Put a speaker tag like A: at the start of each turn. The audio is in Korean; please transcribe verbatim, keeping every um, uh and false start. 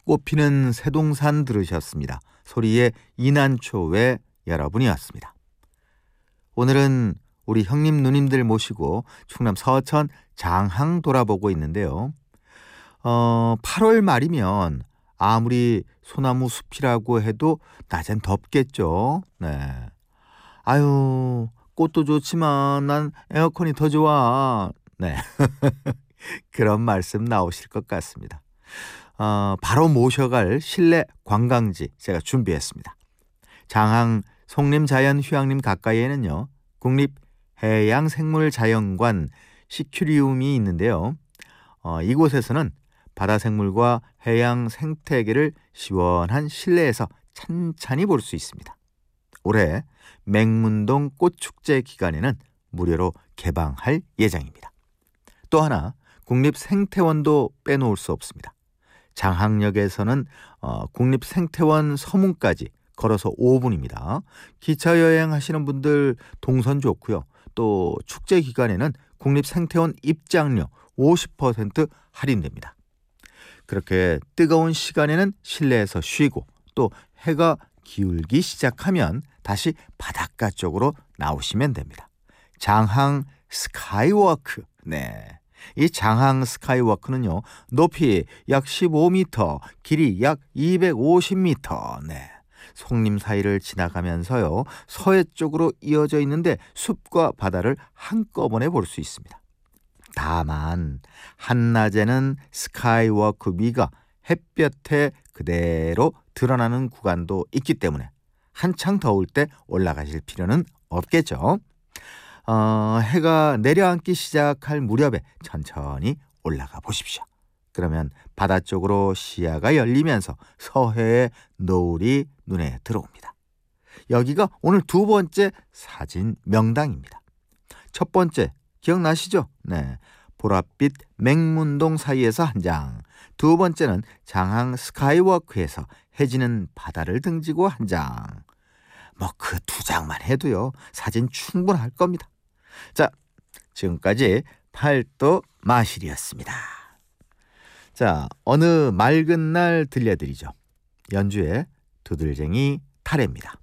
A: 꽃피는 새동산 들으셨습니다. 소리의 이난초의 여러분이었습니다. 오늘은 우리 형님 누님들 모시고 충남 서천 장항 돌아보고 있는데요. 어, 팔월 말이면 아무리 소나무 숲이라고 해도 낮엔 덥겠죠. 네. 아유, 꽃도 좋지만 난 에어컨이 더 좋아. 네. 그런 말씀 나오실 것 같습니다. 어, 바로 모셔갈 실내 관광지 제가 준비했습니다. 장항 송림자연휴양림 가까이에는요, 국립해양생물자연관 시큐리움이 있는데요. 어, 이곳에서는 바다생물과 해양 생태계를 시원한 실내에서 찬찬히 볼 수 있습니다. 올해 맹문동 꽃축제 기간에는 무료로 개방할 예정입니다. 또 하나 국립생태원도 빼놓을 수 없습니다. 장항역에서는 어, 국립생태원 서문까지 걸어서 오 분입니다. 기차 여행하시는 분들 동선 좋고요. 또 축제 기간에는 국립생태원 입장료 오십 퍼센트 할인됩니다. 그렇게 뜨거운 시간에는 실내에서 쉬고 또 해가 기울기 시작하면 다시 바닷가 쪽으로 나오시면 됩니다. 장항 스카이워크. 네. 이 장항 스카이워크는요, 높이 약 십오 미터, 길이 약 이백오십 미터. 네. 송림 사이를 지나가면서요, 서해 쪽으로 이어져 있는데 숲과 바다를 한꺼번에 볼 수 있습니다. 다만 한낮에는 스카이워크 위가 햇볕에 그대로 드러나는 구간도 있기 때문에 한창 더울 때 올라가실 필요는 없겠죠. 어, 해가 내려앉기 시작할 무렵에 천천히 올라가 보십시오. 그러면 바다 쪽으로 시야가 열리면서 서해의 노을이 눈에 들어옵니다. 여기가 오늘 두 번째 사진 명당입니다. 첫 번째 기억나시죠? 네, 보랏빛 맹문동 사이에서 한 장. 두 번째는 장항 스카이워크에서 해지는 바다를 등지고 한 장. 뭐 그 두 장만 해도요, 사진 충분할 겁니다. 자, 지금까지 팔도 마실이었습니다. 자, 어느 맑은 날 들려드리죠. 연주의 두들쟁이 타래입니다.